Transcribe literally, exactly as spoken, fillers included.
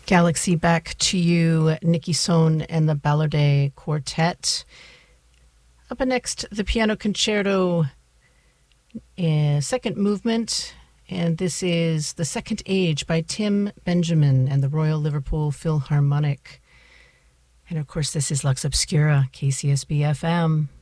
Galaxy, back to you, Nikki Sohn and the Ballardet Quartet. Up next, the Piano Concerto, uh, second movement, and this is The Second Age by Tim Benjamin and the Royal Liverpool Philharmonic. And of course, this is Lux Obscura, K C S B F M.